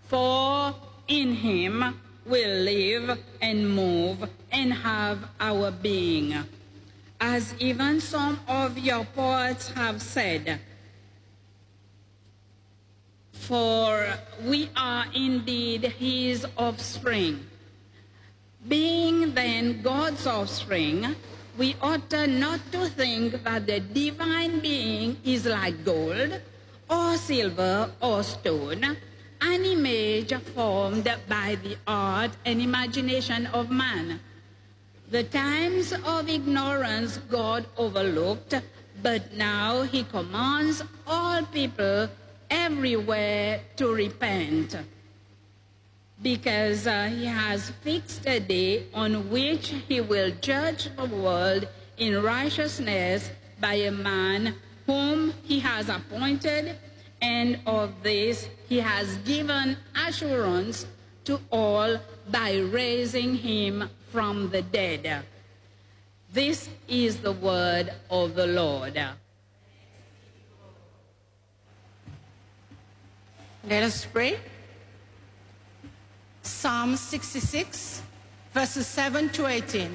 For in him we live and move and have our being. As even some of your poets have said, for we are indeed his offspring. Being then God's offspring, we ought not to think that the divine being is like gold or silver or stone, an image formed by the art and imagination of man. The times of ignorance God overlooked, but now he commands all people everywhere to repent, because he has fixed a day on which he will judge the world in righteousness by a man whom he has appointed, and of this he has given assurance to all by raising him from the dead. This is the word of the Lord. Let us pray. Psalm 66, verses 7 to 18.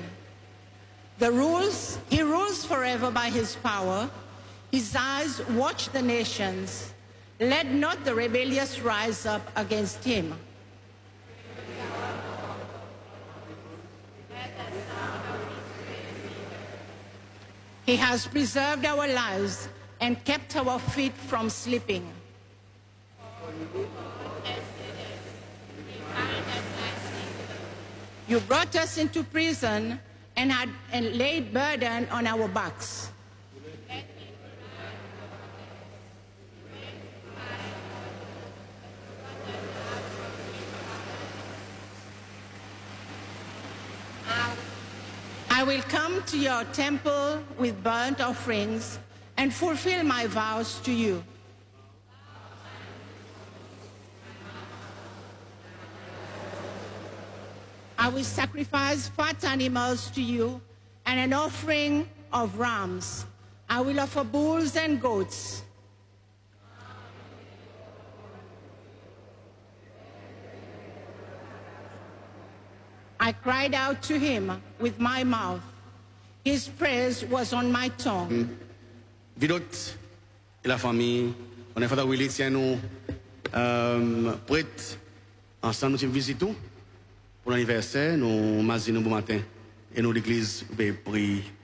He rules forever by his power. His eyes watch the nations. Let not the rebellious rise up against him. He has preserved our lives and kept our feet from slipping. You brought us into prison and laid burden on our backs. I will come to your temple with burnt offerings and fulfill my vows to you. I will sacrifice fat animals to you and an offering of rams. I will offer bulls and goats. I cried out to him with my mouth. His praise was on my tongue. Vidot et la famille, on est fait à Willy, tiens nous prêtes ensemble nous visitons pour l'anniversaire, nous mazinons bon matin et nous l'église prie